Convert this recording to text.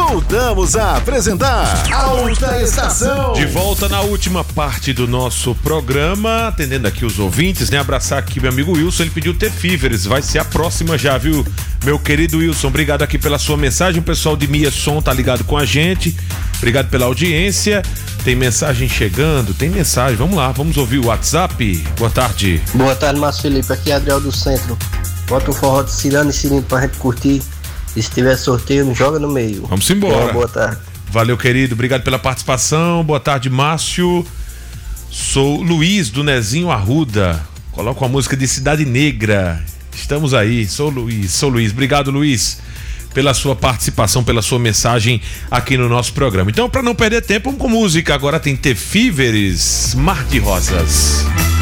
voltamos a apresentar Alta Estação. De volta na última parte do nosso programa, atendendo aqui os ouvintes, né? Abraçar aqui meu amigo Wilson, ele pediu The Fevers, vai ser a próxima já, viu? Meu querido Wilson, obrigado aqui pela sua mensagem, o pessoal de Mia Som tá ligado com a gente, obrigado pela audiência. Tem mensagem chegando, tem mensagem, vamos lá, vamos ouvir o WhatsApp. Boa tarde. Boa tarde, Márcio Felipe, aqui é Adriel do Centro. Bota um forró de Cirano e Cirino pra gente curtir. E se tiver sorteio, não joga no meio. Vamos embora. Boa tarde. Valeu, querido, obrigado pela participação. Boa tarde, Márcio. Sou Luiz do Nezinho Arruda. Coloca a música de Cidade Negra. Estamos aí, sou Luiz. Obrigado, Luiz, pela sua participação, pela sua mensagem aqui no nosso programa. Então, para não perder tempo, vamos com música. Agora tem The Fevers, Mar de Rosas.